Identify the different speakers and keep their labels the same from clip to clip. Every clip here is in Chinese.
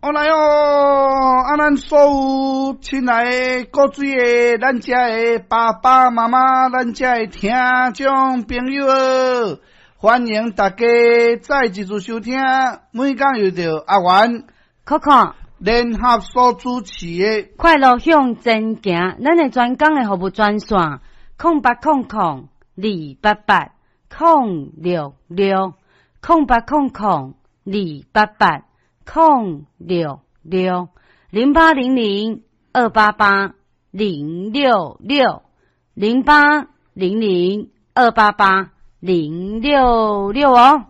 Speaker 1: 我来哦！咱所有亲爱的各水的，咱家的爸爸妈妈，咱家的听众朋友，欢迎大家再一次收听。每讲又到阿元、
Speaker 2: Coco
Speaker 1: 联合所主持的
Speaker 2: 快乐向前行，咱的专讲的服务专线0800-288-0800-288-066哦。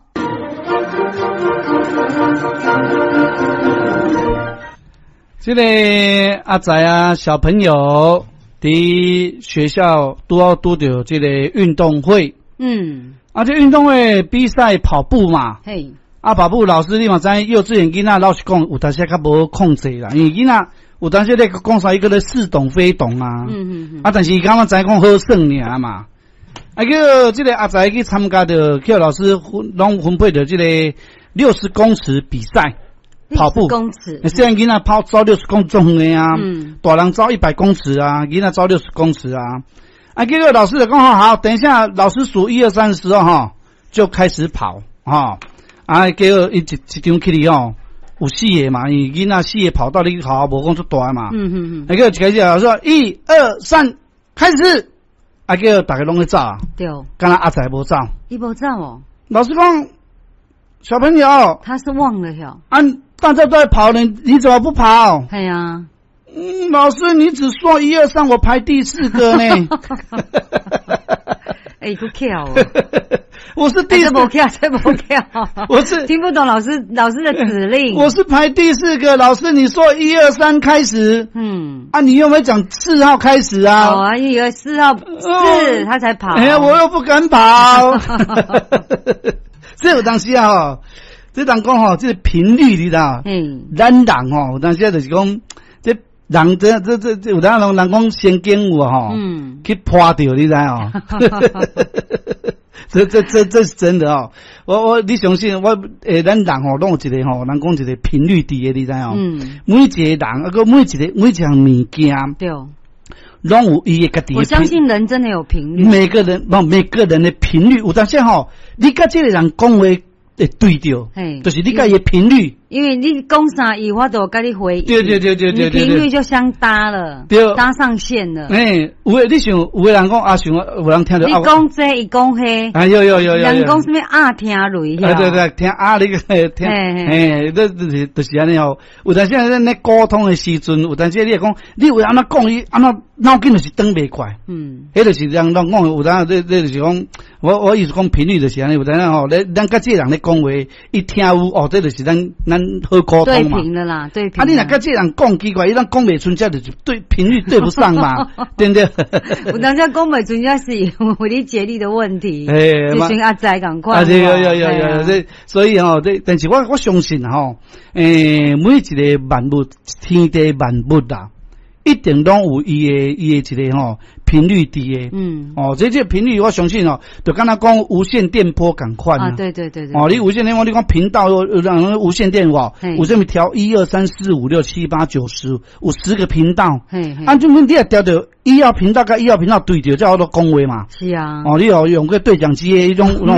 Speaker 1: 这个阿仔啊，小朋友伫学校都要拄到这个运动会，这运动会比赛跑步嘛，
Speaker 2: 嘿，
Speaker 1: 跑步老师你嘛知，幼稚园囡仔老实讲有当时较无控制啦，因为囡仔有当时咧讲啥一个咧似懂非懂啊，但是伊刚刚知讲好胜尔嘛，叫这个阿仔去参加的，叫老师拢分配的这个60公尺比赛。跑步，
Speaker 2: 公尺，
Speaker 1: 虽然囡仔走60公尺的啊，大人走100公尺啊，囡仔走60公尺啊。结果老师就讲好，等一下老师数1、2、3的时候就开始跑结果一场起哩有4个嘛，因为囡仔4个跑到你跑无讲出大嘛，结果一开始老师说1、2、3开始，结果大家拢在走，
Speaker 2: 对，
Speaker 1: 敢若阿仔无走，
Speaker 2: 伊无走哦。
Speaker 1: 老师讲小朋友，
Speaker 2: 他是忘了哟。
Speaker 1: 大家都在跑呢，你怎么不跑？
Speaker 2: 哎呀，
Speaker 1: 老师，你只说1、2、3，我排第4个呢。
Speaker 2: 不巧哦。
Speaker 1: 我是第4个，
Speaker 2: 这不巧。
Speaker 1: 我是
Speaker 2: 听不懂老师的指令。
Speaker 1: 我是排第4个，老师你说1、2、3开始。你有没有讲4号开始啊？
Speaker 2: 以为4号4他才跑。
Speaker 1: 我又不敢跑。这有当时这人讲这个频率你知道？咱人有当时就是讲，这人这有当人讲神经有去破掉你知道？这是真的你相信我咱人拢有一个人讲一个频率低的你知道？每一个人每一项物件
Speaker 2: 对。
Speaker 1: 拢有伊个家己。
Speaker 2: 我相信人真的有频率。
Speaker 1: 每个人的频率有当时你甲这个人讲话会对着，就是你甲伊的频率。
Speaker 2: 因为你讲啥伊我都跟你回应。对，你频率就相搭了，对，搭上线了。
Speaker 1: 你想有的人讲想有人听到。
Speaker 2: 你讲这伊讲迄。有。人讲什么听雷？
Speaker 1: 对，听你个听，就是安尼有当时咱咧沟通的时阵，有当时你会讲，你为安怎讲伊安怎脑筋就是转袂快。迄就是人讲有当这就是讲，我意思讲频率就是安尼，有当时咱甲这个人咧讲话，伊听有这就是咱好沟通嘛。对
Speaker 2: 频的啦，对频。
Speaker 1: 你若甲这个人讲奇怪，伊咱讲袂出，这就是对频率对不上嘛，对不对？
Speaker 2: 有当时讲袂出，这是为你节律的问题。就像阿仔赶快。
Speaker 1: 有，所以但是我相信每一个万物，天地万物啦，一定拢有伊的一个频率低的。这个频率我相信就刚才讲无线电波赶快
Speaker 2: 对。
Speaker 1: 你无线电波，你讲频道让无线电有这么调1、2、3、4、5、6、7、8、9、10，有10个频道。就你也调到1号频道跟1号频道对调，才好多讲话嘛。
Speaker 2: 是啊。
Speaker 1: 你用个对讲机的迄种。